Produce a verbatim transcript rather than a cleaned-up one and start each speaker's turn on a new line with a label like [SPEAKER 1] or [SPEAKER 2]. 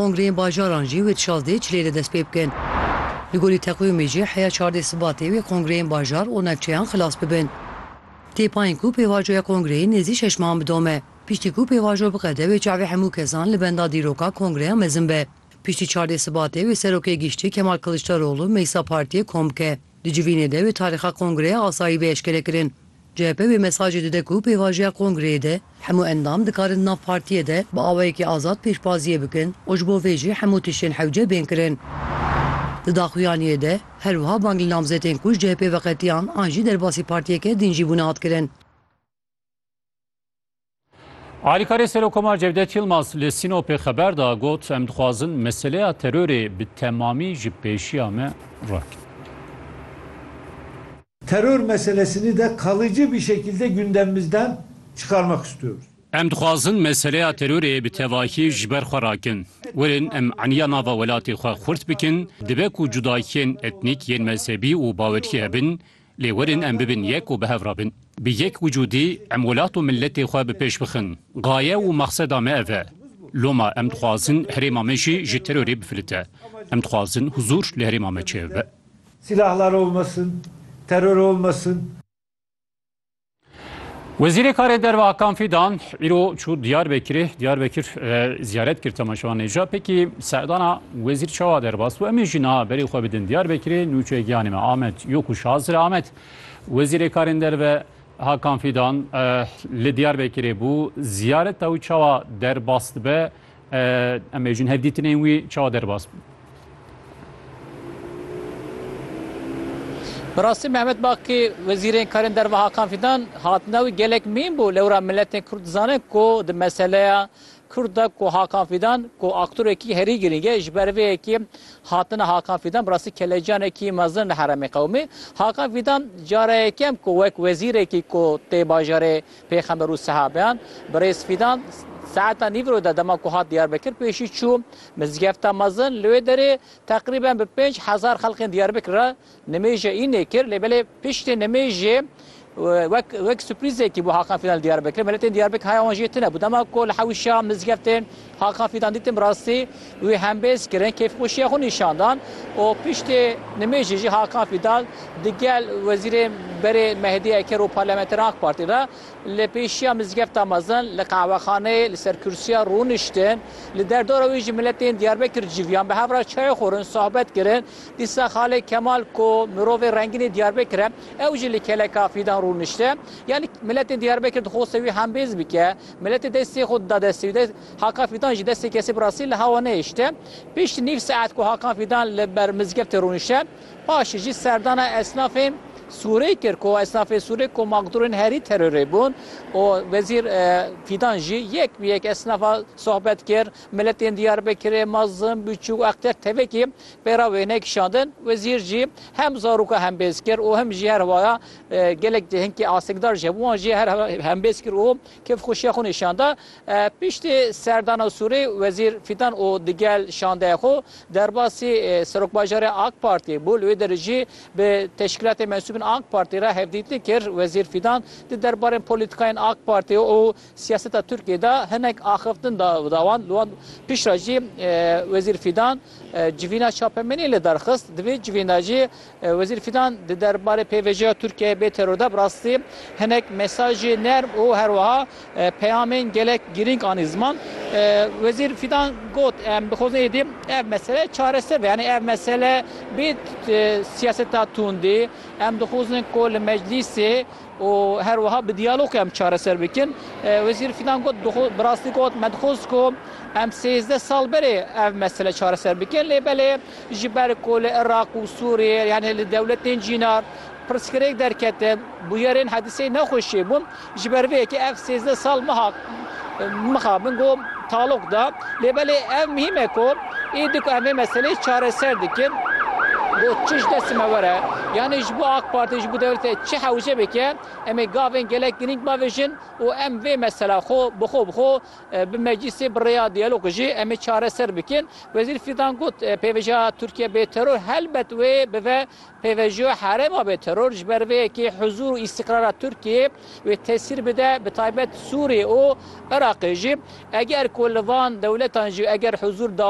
[SPEAKER 1] kongreyên bajaran jî wê şazdeyê çilê dest pê bikin. Li gorî teqwîmê jî heya çardeh Sibatê wê kongreyên bajar û navçeyan xilas bibin. Têpayên ku pêvajoya kongreyê nêzî şeş mehan bidome. Piştî ku pêvajo biqede wê çavê hemû kesan li benda dîroka kongreya mezin be. Piştî çardeh Sibatê wê serokê giştî Kemal Kılıçdaroğlu Meysa Partiyê kom bike. Di civînê de wê tarixa kongreya asayî vê eşkere kirin. C H P wê mesajê dide ku pêvajoya kongreyê de hemû endam dikarin nav partiyê de bi awayekî azad pêşbaziyê bikin û ji bo vê jî hemû tiştên hewce bên kirin. Di daxuyaniyê de her wiha bang li namzetên ku C H P veqetiyan an jî derbasî partiyeke din jîbûne hat kirin.
[SPEAKER 2] Alîkarê Serokkomar Cevdet Yılmaz li Sinopê xeber da got em dixwazin meseleya terorê bi temamî ji pêşiya me rakin.
[SPEAKER 3] Terör meselesini de kalıcı bir şekilde gündemimizden çıkarmak istiyoruz.
[SPEAKER 2] Em dixwazin meseleya terorê bi tevahî ji ber xwe rakin. Werin em aniya nava welatê xwe xurt bikin, dibe ku cudayiyên etnîk yên mezhebî û bawerî hebin, lê werin em bibin yek û bihev rabin. Bi yek wicûdî em welat û milletê xwe bi pêş bixin. Gaye û maqseda me ev e. Loma em dixwazin herêma me jî ji terorê bifilite. Em dixwazin huzûr li herêma me çêve.
[SPEAKER 3] Silahlar olmasın, terör olmasın.
[SPEAKER 2] Wezîrê Karê Derve Hakan Fidan îro çû Diyarbekirê, Diyarbekir e, ziyaret kir temaşevanê ja. Pekî serdana wezîr çawa derbas û em ê jî niha berê xwe bidin Diyarbekirê nûçe giyanê me Ahmet Yokuş hazir. Ahmet, Wezîrê Karên Derve Hakan Fidan e, li Diyarbekirê bû ziyareta wî çawa derbas dibe e, em ê jî hevdîtinên wî çawa derbas bû.
[SPEAKER 4] Birastî Mehmet Bakî Wezîrên Karên Derve Hakan Fidan hatine wî gelek mîn bû lewra milletên Kurd dizane ku di meseleya Kurd da ku Hakan Fidan ku aktorekî herî girîng e ji ber vê yekî hatine Hakan Fidan birastî kelecanekî mezin li herêmê qewmî. Hakan Fidan careyekem ku wek wezîrekî ku tê bajarê Pêxember û Sehabeyan Birêz Fidan saeta nîvro de dema ku hat Diyarbekir pêşî çû mizgefta mezin li wê derê teqrîben bi pênc hezar xelkên Diyarbekir re nimêje înê kir lê belê piştê nimêjê wek wek sürprizekî bu Hakan Fidan Diyarbekir milletên Diyarbekir haya wan jê tune bu dema ku li hewişa mizgeftên Hakan Fidan dîtin birastî wê hembêz kirin kêfxweşiya xwe nîşandan û piştê nimêjê jî Hakan Fidan digel wezîrê berê Mehdi Eker û parlamenteran AK Partî re li pêşiya mizgefta mezin li qehwexaneyê li ser kürsiya rûniştin li derdora wî jî milletên Diyarbekir civiyan bi hev re çayê xwarin sohbet kirin dîsa Xalê Kemal ku mirovê rengînê Diyarbekir e ew jî li keleka Fidan rûnişte yani milletên Diyarbekir dixwaste wî hembêz bike milletê destê xwe da destê de Hakan Fidan jî destê kesî birastî li hewa nehêşte piştî nîv saet ku Hakan Fidan li ber mizgeftê rûnişte paşê jî serdana esnafên Sûrê kir ku esnafê Sûrê ku maqdurên herî terorê bûn û Wezîr Fidan jî yek bi yek esnafa sohbet kir milletên Diyarbekirê mezin biçûk akter tevekî pêra wê nekişandin Wezîr jî hem zarûka hembêz kir û hem jî her waya gelek hinkî asêkdar ji wan jî her hembêz kir û kêfxweşiya xwe nîşanda piştî serdana Sûrê Wezîr Fidan û digel şandeya xwe derbasî Serokbajarê AK Partî bû li wê derê jî bi teşkilatê mensûbên AK Partî re hevdîtî kir Wezîr Fidan di derbarên polîtikayên AK Partî û siyaseta Tirkiyeyê hinek axiftin da dawan li wan pişra jî Wezîr Fidan civîna çapemenî li derxist di vê civîna jî Wezîr Fidan di derbarê pêvajoya Tirkiye bê teror de birastî hinek mesajê nerm û her wiha peyamên gelek girîng anî ziman Wezîr Fidan got em bixwazin êdî ev mesele çareser ve yani ev mesele bê siyaseta tundî em dixwazin ku li meclîsê û her wiha bi diyalog em çareser bikin Wezîr Fidan got birastî got me dixwaz ku em sêzdeh sal berê ev mesele çareser bikin lê belê ji ber ku li Iraq û Sûriye yani li dewletên cînar pirsgirêk derkete bûyerên hedîsê nexweşî bûn ji ber vê yekê ev sêzdeh sal miha mixabin got talok da lê belê ev mihîm e ku êdî ku em vê meseleyê çareser dikin bu çiş destime were yani ji bo AK Parti ji bo devletê çi hewce bike em ê gavên gelek girîng bavêjin û em vê mesela xwe bi xwe bi xwe bi meclîsê bi rêya diyalog jî em ê çareser bikin Wezîr Fidan got pêvajoya Tirkiye bê teror helbet wê bi ve pêvajoya herêma bê teror ji ber vê yekê huzûr û îstiqrara Tirkiye wê tesîr bide bi taybet Sûriye û Iraqê jî eger ku li van dewletan jî eger huzûr